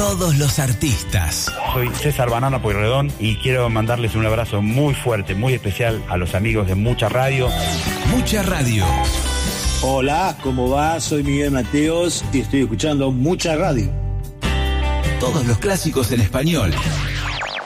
Todos los artistas. Soy César Banana Pueyrredón y quiero mandarles un abrazo muy fuerte, muy especial a los amigos de Mucha Radio. Mucha Radio. Hola, ¿cómo va? Soy Miguel Mateos y estoy escuchando Mucha Radio. Todos los clásicos en español.